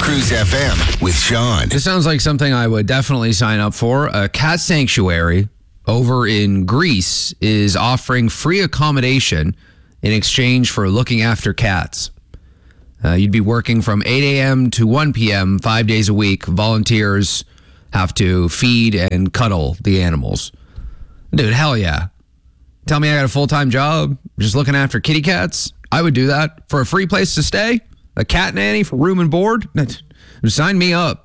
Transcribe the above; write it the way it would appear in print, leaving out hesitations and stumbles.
Cruise FM with Sean. This sounds like something I would definitely sign up for. A cat sanctuary over in Greece is offering free accommodation in exchange for looking after cats. You'd be working from 8 a.m. to 1 p.m. 5 days a week. Volunteers have to feed and cuddle the animals. Dude, hell yeah. Tell me I got a full-time job just looking after kitty cats? I would do that for a free place to stay. A cat nanny for room and board? Sign me up.